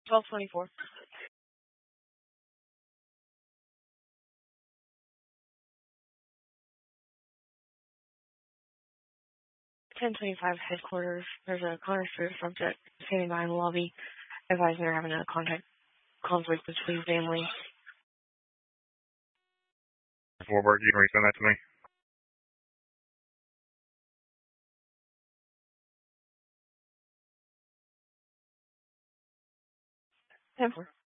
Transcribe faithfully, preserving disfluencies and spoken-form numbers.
twelve twenty-four. ten twenty-five headquarters. There's a Connor Street subject standing by in the lobby, advising they're having a contact conflict between family. Warburg, you can resend that to me? ten four.